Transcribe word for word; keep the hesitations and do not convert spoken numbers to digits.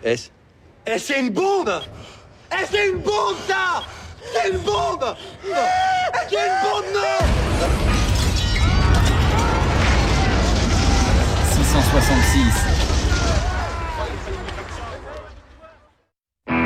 Est-ce? Eh, c'est une bombe! Eh, c'est une bombe, ça! C'est une bombe! C'est une bombe, non! six cent soixante-six.